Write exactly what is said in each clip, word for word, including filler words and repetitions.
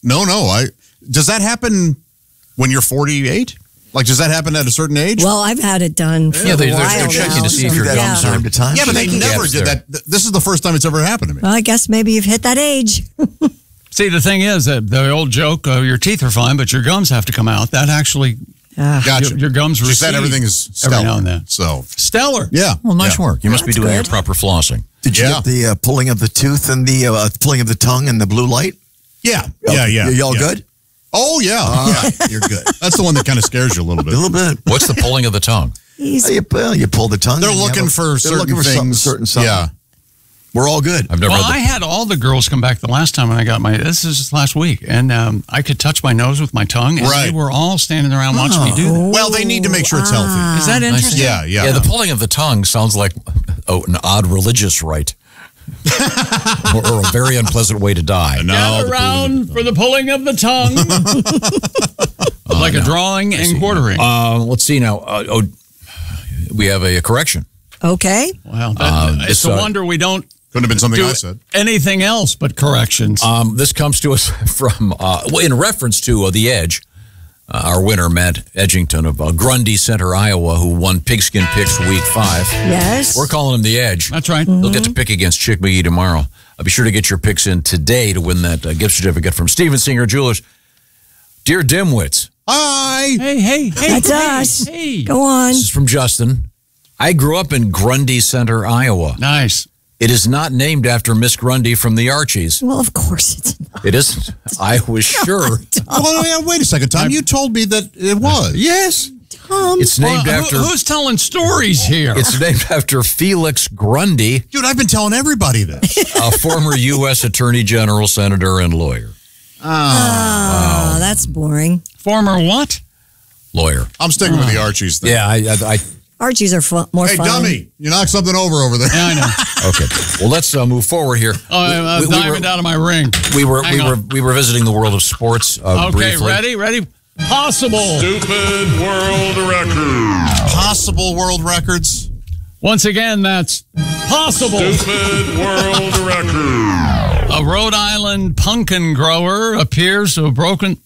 No, no. I does that happen when you're forty-eight? Like, does that happen at a certain age? Well, I've had it done for yeah, a they, while they're, they're checking now, to see so, if your yeah. gums are... Time to time. Yeah, but they Making never gaps did there. that. This is the first time it's ever happened to me. Well, I guess maybe you've hit that age. See, the thing is that the old joke, uh, your teeth are fine, but your gums have to come out. That actually, Uh, Gotcha. your, your gums She said recede everything is every stellar. now and then. So, Stellar. yeah. Well, nice yeah. work. You must be That's doing good. your proper flossing. Did you Yeah. get the uh, pulling of the tooth and the uh, pulling of the tongue and the blue light? Yeah, yeah, yeah. You all yeah. good? Oh, yeah. yeah. You're good. That's the one that kind of scares you a little A bit. little bit. What's the pulling of the tongue? He's, Uh, you, well, you pull the tongue. They're and you looking have a- for they're certain looking for something, things. certain something. Yeah. We're all good. I've never Well, had I the... had all the girls come back the last time when I got my, this is just last week, and um, I could touch my nose with my tongue, and Right. they were all standing around watching me do that. Well, they need to make sure it's healthy. Is that interesting? Yeah, yeah. Yeah, the pulling of the tongue sounds like oh, an odd religious rite. or, or a very unpleasant way to die. No, Gather the around for the pulling of the tongue. like a drawing and quartering. Uh, let's see now. Uh, oh, we have a, a correction. okay. Well, that, Um, it's this, a uh, wonder we don't Couldn't have been something do I said. anything else but corrections. Um, this comes to us from, uh, well, in reference to uh, The Edge, uh, our winner, Matt Edgington of uh, Grundy Center, Iowa, who won Pigskin Picks Week five. Yes. We're calling him The Edge. That's right. He'll get to pick against Chick McGee tomorrow. Uh, be sure to get your picks in today to win that uh, gift certificate from Steven Singer Jewelers. Dear Dimwits, Hi. Hey, hey, hey. That's hey, us. Hey. Go on. this is from Justin. I grew up in Grundy Center, Iowa. Nice. It is not named after Miss Grundy from the Archies. Well, of course it's not. It isn't. I was sure. Well, yeah, wait a second, Tom. You told me that it was. Yes. Tom. It's named Well, after... who- who's telling stories here? It's named after Felix Grundy, Dude, I've been telling everybody this. a former U S Attorney General, senator, and lawyer. Oh, that's boring. Former what? Lawyer. I'm sticking with the Archies thing. Yeah, I, I, I Archies are fu- more Hey, fun. dummy, you knocked something over over there. Yeah, I know. okay. Well, let's uh, move forward here. Oh, I'm uh, We- we diving were- down to my ring. We were Hang we on. were we were visiting the world of sports uh, Okay, briefly. ready? Ready? Possible. Stupid world record. Possible world records. Once again, that's possible. Stupid world record. A Rhode Island pumpkin grower appears to have broken.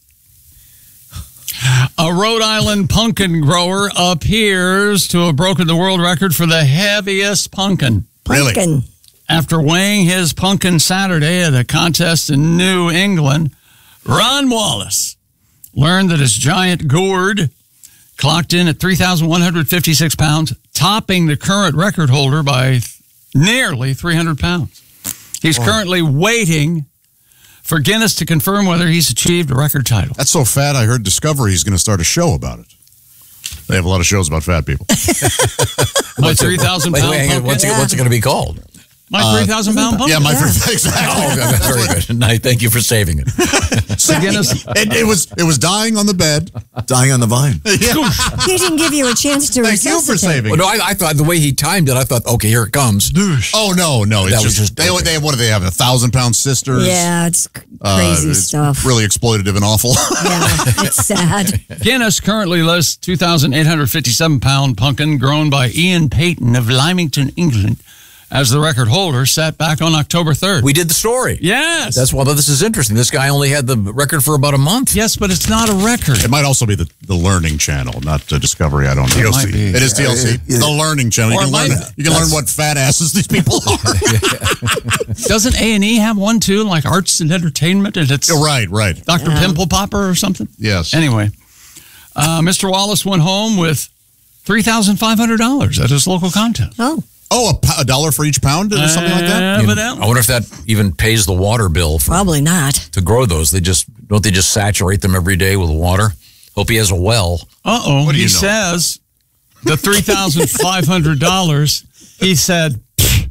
A Rhode Island pumpkin grower appears to have broken the world record for the heaviest pumpkin. Really? Pumpkin. After weighing his pumpkin Saturday at a contest in New England, Ron Wallace learned that his giant gourd clocked in at three thousand one hundred fifty-six pounds, topping the current record holder by nearly three hundred pounds. He's currently waiting for Guinness to confirm whether he's achieved a record title. That's so fat, I heard Discovery is going to start a show about it. They have a lot of shows about fat people. My three thousand Wait, pound wait, hang on. pumpkin. What's it, what's it going to be called? My three thousand pound pumpkin. Yeah, my Yeah. exactly. Oh, okay, very good. Nice. Thank you for saving it. Guinness. it, it was it was dying on the bed. Dying on the vine. He didn't give you a chance to Thank you for resuscitate. saving. Well, it. no, I, I thought the way he timed it, I thought, okay, here it comes. Oh no, no! It's That was just, just- they. okay. They what do they have? A thousand pound sisters. Yeah, it's c- Uh, crazy it's stuff. Really exploitative and awful. Yeah, it's sad. Guinness currently lists two thousand eight hundred fifty-seven pound pumpkin grown by Ian Payton of Lymington, England, as the record holder, set back on October third. We did the story. Yes. That's why this is interesting. This guy only had the record for about a month. yes, but it's not a record. It might also be the, the Learning Channel, not uh, Discovery. I don't know. T L C. It might be. It is T L C. Yeah, yeah. The Learning Channel. You Or can learn. might- You can learn what fat asses these people are. Doesn't A and E have one too, like arts and entertainment, and it's right, right. Doctor Pimple Popper or something? Yes. Anyway, uh, Mister Wallace went home with three thousand five hundred dollars at his local contest. Oh, Oh, a, po- a dollar for each pound or something like that. Evidently. I wonder if that even pays the water bill for, probably not. to grow those. They just don't they just saturate them every day with water? Hope he has a well. Uh-oh. What do He you know? says the three thousand five hundred dollars, he said,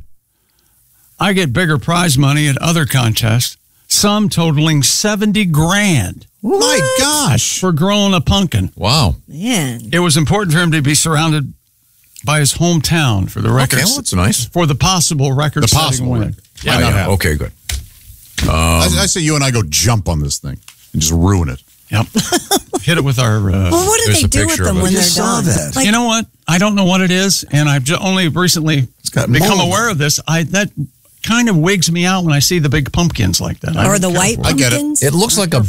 I get bigger prize money at other contests, some totaling seventy grand My gosh. for growing a pumpkin. Wow. Man. It was important for him to be surrounded by his hometown for the Okay, records, well, that's nice. for the possible record The setting possible win. record. Yeah, Might not yeah. happen. Okay, good. I, I say you and I go jump on this thing and just ruin it. Yep. Hit it with our. Uh, Well, what do There's they a do with picture them of it. when You they're saw done? that. Like, you know what? I don't know what it is, and I've ju- only recently got become mold. aware of this. I that kind of wigs me out when I see the big pumpkins like that. I or don't the care white for it. I get it. pumpkins? It looks like a